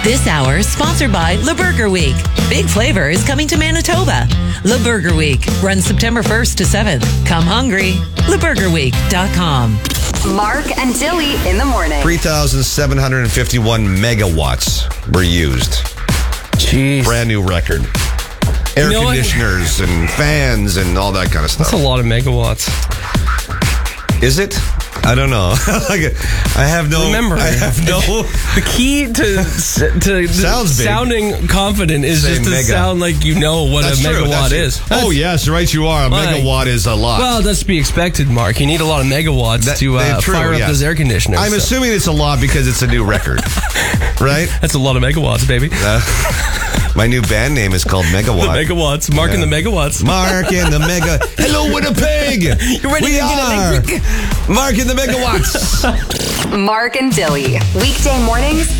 This hour is sponsored by Le Burger Week. Big Flavor is coming to Manitoba. Le Burger Week runs September 1st to 7th. Come hungry. LeBurgerWeek.com. Mark and Dilly in the morning. 3,751 megawatts were used. Jeez. Brand new record. Air conditioners and fans and all that kind of stuff. That's a lot of megawatts. Is it? I don't know. I have no. Remember, I have no. The key to sounding confident is Say just to mega. sound like you know what That's a true, megawatt is. Oh, yes, right you are. A megawatt is a lot. Well, that's to be expected, Mark. You need a lot of megawatts to fire up those air conditioners. I'm assuming it's a lot because it's a new record, right? That's a lot of megawatts, baby. My new band name is called Megawatt. The megawatts. Mark and the megawatts. Mark and the mega. Hello, Winnipeg. You ready we to get are electric? Mark and the megawatts. Mark and Dilly. Weekday mornings